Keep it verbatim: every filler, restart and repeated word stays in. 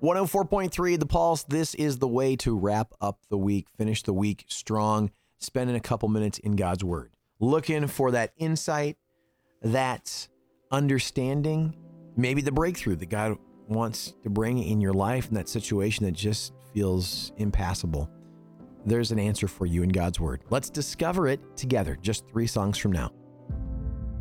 one oh four point three The Pulse. This is the way to wrap up the week, finish the week strong, spending a couple minutes in God's Word. Looking for that insight, that understanding, maybe the breakthrough that God wants to bring in your life in that situation that just feels impassable. There's an answer for you in God's Word. Let's discover it together, just three songs from now.